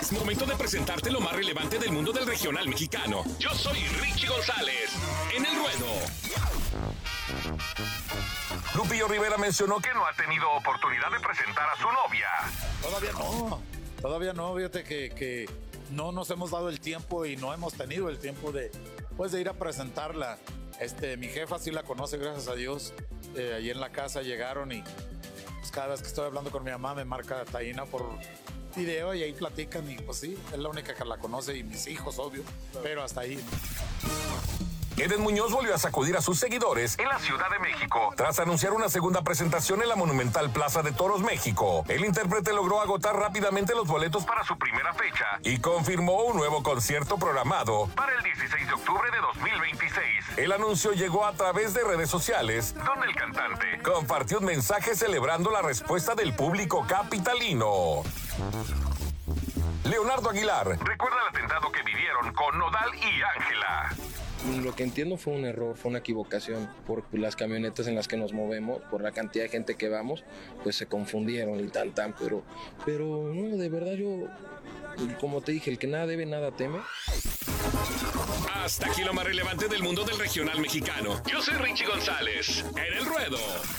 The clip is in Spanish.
Es momento de presentarte lo más relevante del mundo del regional mexicano. Yo soy Richie González, en El Ruedo. Lupillo Rivera mencionó que no ha tenido oportunidad de presentar a su novia. Todavía no, fíjate que no nos hemos dado el tiempo y no hemos tenido el tiempo de ir a presentarla. Mi jefa sí la conoce, gracias a Dios. Allí en la casa llegaron y pues, cada vez que estoy hablando con mi mamá me marca Taina por video y ahí platican y pues sí, es la única que la conoce y mis hijos, obvio, pero hasta ahí. Eden Muñoz volvió a sacudir a sus seguidores en la Ciudad de México tras anunciar una segunda presentación en la monumental Plaza de Toros México. El intérprete logró agotar rápidamente los boletos para su primera fecha y confirmó un nuevo concierto programado para el 16 de octubre de 2026. El anuncio llegó a través de redes sociales, donde el cantante compartió un mensaje celebrando la respuesta del público capitalino. Leonardo Aguilar recuerda el atentado que vivieron con Nodal y Ángela. Lo que entiendo fue un error, fue una equivocación por las camionetas en las que nos movemos, por la cantidad de gente que vamos, pues se confundieron y pero no, de verdad yo, como te dije, el que nada debe, nada teme. Hasta aquí lo más relevante del mundo del regional mexicano. Yo soy Richie González, en El Ruedo.